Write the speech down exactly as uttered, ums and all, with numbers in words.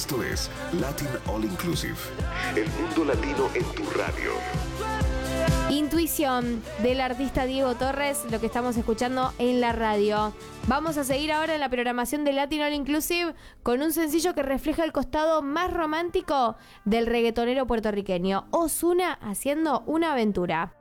Esto es Latin All Inclusive. El mundo latino en tu radio. Intuición del artista Diego Torres, lo que estamos escuchando en la radio. Vamos a seguir ahora en la programación de Latin All Inclusive con un sencillo que refleja el costado más romántico del reggaetonero puertorriqueño, Ozuna haciendo una aventura.